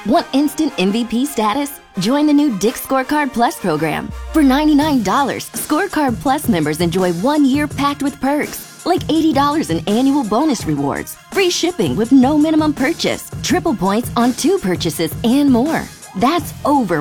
Want instant MVP status? Join the new Dick's Scorecard Plus program. For $99, Scorecard Plus members enjoy 1 year packed with perks, like $80 in annual bonus rewards, free shipping with no minimum purchase, triple points on 2 purchases, and more. That's over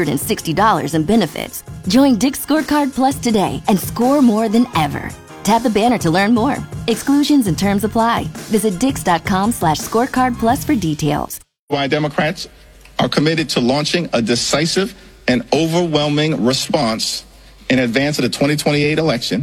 $160 in benefits. Join Dick's Scorecard Plus today and score more than ever. Tap the banner to learn more. Exclusions and terms apply. Visit dix.com/scorecard plus for details. Why Democrats are committed to launching a decisive and overwhelming response in advance of the 2028 election.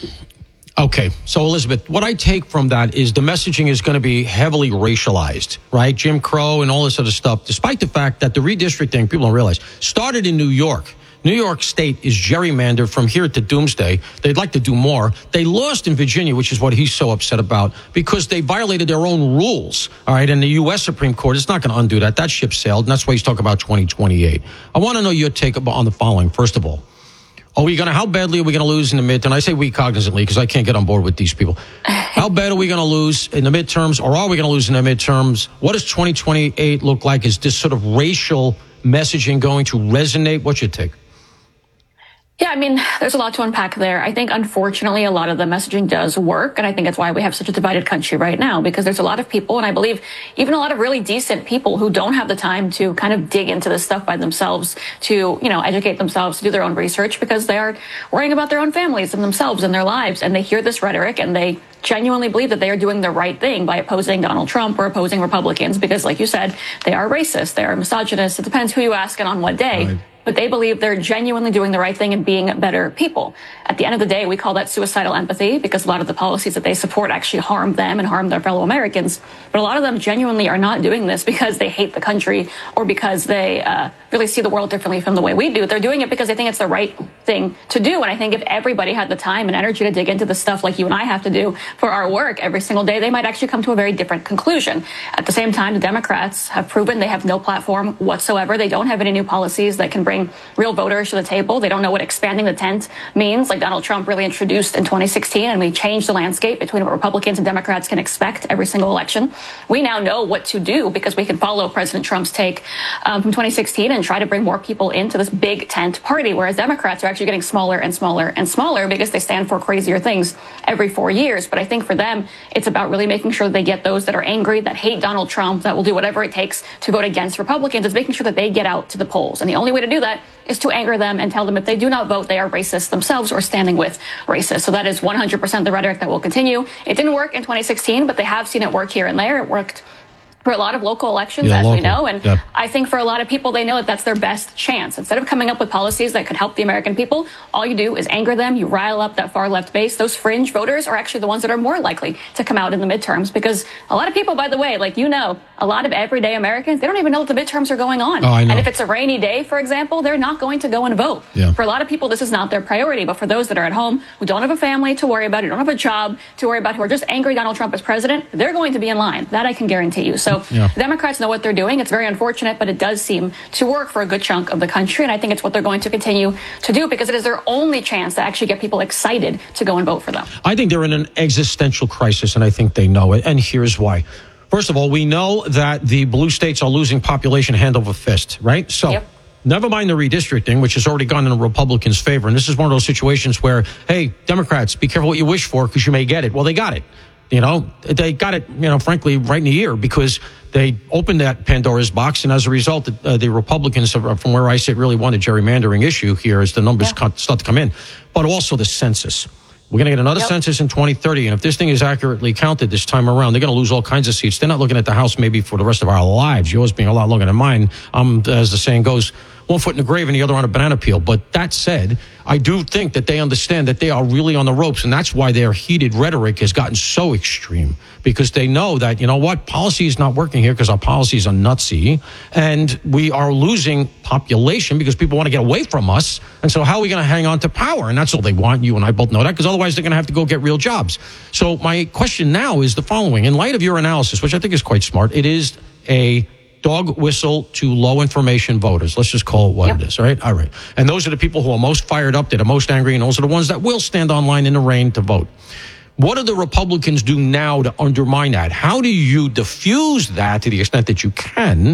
Okay, so Elizabeth, what I take from that is the messaging is going to be heavily racialized, right? Jim Crow and all this other stuff, despite the fact that the redistricting, people don't realize, started in New York. New York State is gerrymandered from here to doomsday. They'd like to do more. They lost in Virginia, which is what he's so upset about, because they violated their own rules. All right, and the U.S. Supreme Court is not going to undo that. That ship sailed, and that's why he's talking about 2028. I want to know your take on the following. First of all, how badly are we going to lose in the midterm? I say we cognizantly because I can't get on board with these people. How bad are we going to lose in the midterms, or are we going to lose in the midterms? What does 2028 look like? Is this sort of racial messaging going to resonate? What's your take? Yeah, I mean, there's a lot to unpack there. I think, unfortunately, a lot of the messaging does work. And I think it's why we have such a divided country right now, because there's a lot of people, and I believe even a lot of really decent people who don't have the time to kind of dig into this stuff by themselves, to, educate themselves, to do their own research, because they are worrying about their own families and themselves and their lives. And they hear this rhetoric and they genuinely believe that they are doing the right thing by opposing Donald Trump or opposing Republicans, because, like you said, they are racist, they are misogynist. It depends who you ask and on what day. Right. But they believe they're genuinely doing the right thing and being better people. At the end of the day, we call that suicidal empathy, because a lot of the policies that they support actually harm them and harm their fellow Americans. But a lot of them genuinely are not doing this because they hate the country or because they really see the world differently from the way we do. They're doing it because they think it's the right thing to do. And I think if everybody had the time and energy to dig into the stuff like you and I have to do for our work every single day, they might actually come to a very different conclusion. At the same time, the Democrats have proven they have no platform whatsoever. They don't have any new policies that can bring real voters to the table. They don't know what expanding the tent means, like Donald Trump really introduced in 2016, and we changed the landscape between what Republicans and Democrats can expect every single election. We now know what to do because we can follow President Trump's take from 2016 and try to bring more people into this big tent party, whereas Democrats are actually getting smaller and smaller and smaller because they stand for crazier things every 4 years. But I think for them, it's about really making sure they get those that are angry, that hate Donald Trump, that will do whatever it takes to vote against Republicans. It's making sure that they get out to the polls. And the only way to do that is to anger them and tell them if they do not vote, they are racist themselves or standing with racists. So that is 100% the rhetoric that will continue. It didn't work in 2016, but they have seen it work here and there. It worked for a lot of local elections, we know. And I think for a lot of people, they know that that's their best chance. Instead of coming up with policies that could help the American people, all you do is anger them. You rile up that far left base. Those fringe voters are actually the ones that are more likely to come out in the midterms, because a lot of people, by the way, a lot of everyday Americans, they don't even know that the midterms are going on. And if it's a rainy day, for example, they're not going to go and vote. For a lot of people, this is not their priority. But for those that are at home, who don't have a family to worry about, who don't have a job to worry about, who are just angry Donald Trump as president, they're going to be in line. That I can guarantee you. So the Democrats know what they're doing. It's very unfortunate, but it does seem to work for a good chunk of the country. And I think it's what they're going to continue to do, because it is their only chance to actually get people excited to go and vote for them. I think they're in an existential crisis, and I think they know it. And here's why. First of all, we know that the blue states are losing population hand over fist, right? So never mind the redistricting, which has already gone in a Republicans' favor. And this is one of those situations where, hey, Democrats, be careful what you wish for, because you may get it. Well, they got it. They got it, frankly, right in the ear, because they opened that Pandora's box. And as a result, the Republicans, from where I sit, really want a gerrymandering issue here as the numbers start to come in. But also the census. We're going to get another census in 2030. And if this thing is accurately counted this time around, they're going to lose all kinds of seats. They're not looking at the House maybe for the rest of our lives. Yours being a lot longer than mine. As the saying goes, one foot in the grave and the other on a banana peel. But that said, I do think that they understand that they are really on the ropes. And that's why their heated rhetoric has gotten so extreme, because they know that, policy is not working here because our policies are nutsy. And we are losing population because people want to get away from us. And so how are we going to hang on to power? And that's all they want. You and I both know that, because otherwise they're going to have to go get real jobs. So my question now is the following. In light of your analysis, which I think is quite smart, it is a dog whistle to low information voters. Let's just call it what it is, right? All right. And those are the people who are most fired up, that are most angry, and those are the ones that will stand online in the rain to vote. What do the Republicans do now to undermine that? How do you diffuse that to the extent that you can?